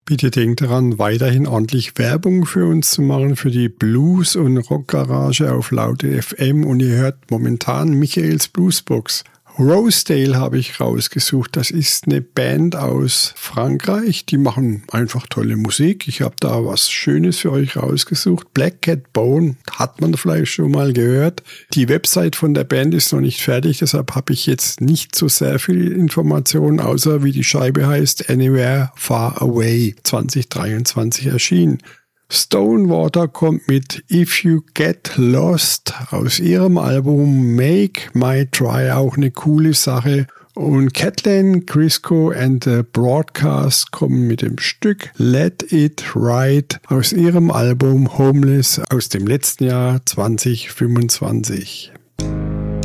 Bitte denkt daran, weiterhin ordentlich Werbung für uns zu machen, für die Blues- und Rockgarage auf Laute FM. Und ihr hört momentan Michaels Bluesbox. Rosedale habe ich rausgesucht. Das ist eine Band aus Frankreich. Die machen einfach tolle Musik. Ich habe da was Schönes für euch rausgesucht. Black Cat Bone hat man vielleicht schon mal gehört. Die Website von der Band ist noch nicht fertig, deshalb habe ich jetzt nicht so sehr viel Informationen, außer wie die Scheibe heißt, Anywhere Far Away, 2023 erschienen. Stonewater kommt mit If You Get Lost aus ihrem Album Make My Try, auch eine coole Sache. Und Kathleen Crisco and the Broadcast kommen mit dem Stück Let It Ride aus ihrem Album Homeless aus dem letzten Jahr 2025.